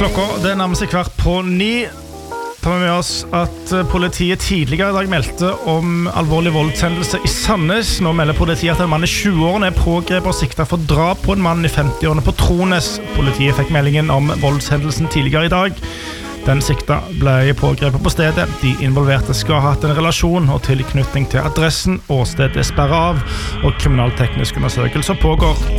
Klokka det nærmer seg 8:15. Tar vi med oss at politiet tidligere I dag meldte om alvorlig voldshendelse I Sandnes. Nå melder politiet at en mann I 20-årene pågrepet og siktet for drap på en mann I 50-årene på Trones. Politiet fikk meldingen om voldshendelsen tidligere I dag. Den sikta ble pågrepet på stedet. De involverte skal ha hatt en relasjon og tilknytning til adressen. Åstedet sperret av, og kriminalteknisk undersøkelse pågår.